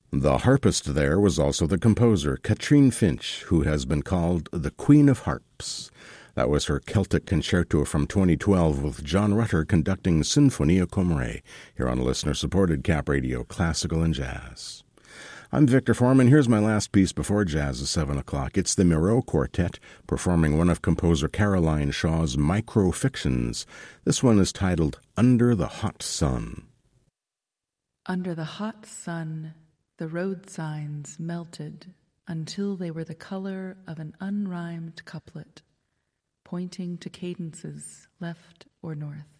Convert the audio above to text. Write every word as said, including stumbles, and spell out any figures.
The harpist there was also the composer, Katrine Finch, who has been called the Queen of Harps. That was her Celtic Concerto from twenty twelve with John Rutter conducting Sinfonia Comre here on listener-supported Cap Radio Classical and Jazz. I'm Victor Foreman. Here's my last piece before jazz at seven o'clock. It's the Miro Quartet performing one of composer Caroline Shaw's microfictions. This one is titled Under the Hot Sun. Under the hot sun, the road signs melted until they were the color of an unrhymed couplet, pointing to cadences left or north.